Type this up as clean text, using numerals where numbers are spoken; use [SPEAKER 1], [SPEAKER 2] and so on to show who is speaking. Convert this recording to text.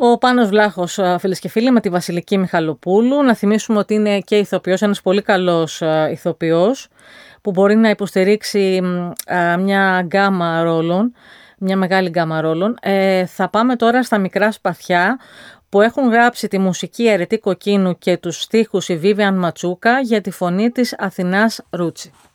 [SPEAKER 1] Ο Πάνος Βλάχος, φίλες και φίλοι, με τη Βασιλική Μιχαλοπούλου. Να θυμίσουμε ότι είναι και ηθοποιός, ένας πολύ καλός ηθοποιός που μπορεί να υποστηρίξει μια γκάμα ρόλων, μια μεγάλη γκάμα ρόλων. Θα πάμε τώρα στα μικρά σπαθιά που έχουν γράψει τη μουσική Αρετή Κοκκίνου και τους στίχους η Βίβιαν Ματσούκα για τη φωνή της Αθηνάς Ρούτσι.